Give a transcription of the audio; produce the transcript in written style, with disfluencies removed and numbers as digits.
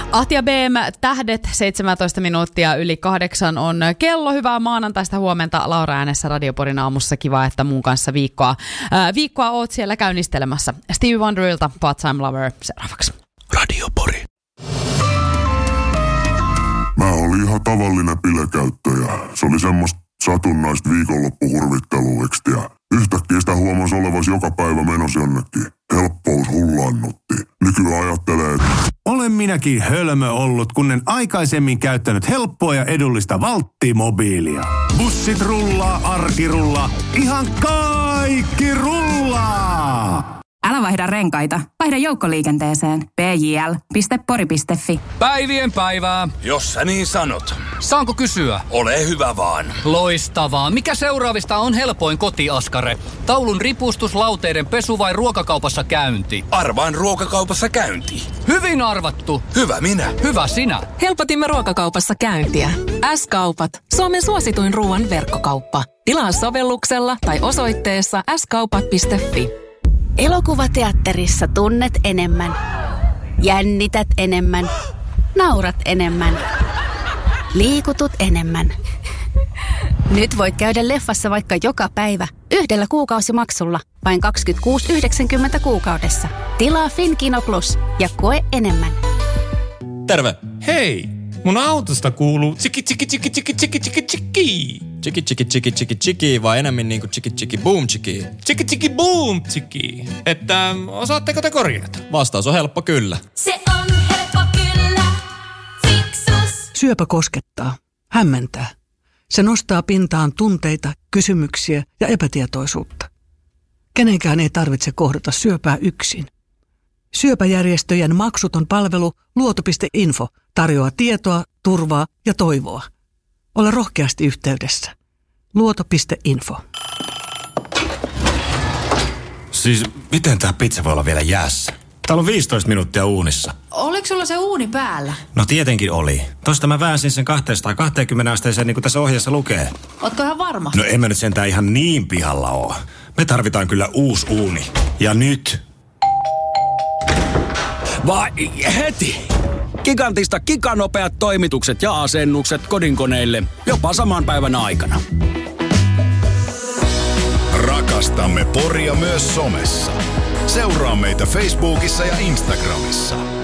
Ahtia BM, tähdet, 17 minuuttia yli 8 on kello. Hyvää maanantaista huomenta. Laura äänessä Radioporin aamussa. Kiva, että mun kanssa viikkoa oot siellä käynnistelemässä. Stevie Wonderilta Part-Time Lover seuraavaksi. Radiopori. Mä olin ihan tavallinen bilekäyttäjä. Se oli semmoista satunnaista viikonloppuhurvitteluekstiä. Yhtäkkiä sitä huomasi olevas joka päivä menossa jonnekin. Helppous hullannutti. Nykyään ajattelee, että olen minäkin hölmö ollut, kun en aikaisemmin käyttänyt helppoa ja edullista Valtti-mobiilia. Bussit rullaa, arki rullaa, ihan kaikki rullaa! Älä vaihda renkaita. Vaihda joukkoliikenteeseen. pjl.pori.fi. Päivien päivää. Jos sä niin sanot. Saanko kysyä? Ole hyvä vaan. Loistavaa. Mikä seuraavista on helpoin kotiaskare? Taulun ripustus, lauteiden pesu vai ruokakaupassa käynti? Arvaan ruokakaupassa käynti. Hyvin arvattu. Hyvä minä. Hyvä sinä. Helpotimme ruokakaupassa käyntiä. S-kaupat. Suomen suosituin ruoan verkkokauppa. Tilaa sovelluksella tai osoitteessa skaupat.fi. Elokuvateatterissa tunnet enemmän. Jännität enemmän. Naurat enemmän. Liikutut enemmän. Nyt voit käydä leffassa vaikka joka päivä yhdellä kuukausimaksulla. Vain 26,90 kuukaudessa. Tilaa Finkino Plus ja koe enemmän. Terve! Hei! Mun autosta kuuluu tsiki tsiki tsiki tsiki tsiki tsiki tsiki. Tsiki tsiki tsiki tsiki tsiki vai enemmän niinku tsiki tsiki boom tsiki? Tsiki tsiki boom tsiki. Että osaatteko te korjata? Vastaus on helppo kyllä. Se on helppo kyllä. Fiksus. Syöpä koskettaa, hämmentää. Se nostaa pintaan tunteita, kysymyksiä ja epätietoisuutta. Kenenkään ei tarvitse kohdata syöpää yksin. Syöpäjärjestöjen maksuton palvelu Luoto.info tarjoaa tietoa, turvaa ja toivoa. Ole rohkeasti yhteydessä. Luoto.info. Siis miten tää pizza voi olla vielä jäässä? Täällä on 15 minuuttia uunissa. Oliko sulla se uuni päällä? No tietenkin oli. Tosta mä väänsin sen 220 asteeseen niin kuin tässä ohjeessa lukee. Ootko ihan varma? No en mä nyt sentään ihan niin pihalla oo. Me tarvitaan kyllä uusi uuni. Ja nyt. Vai heti! Gigantista giganopeat toimitukset ja asennukset kodinkoneille jopa saman päivän aikana. Rakastamme Poria myös somessa. Seuraa meitä Facebookissa ja Instagramissa.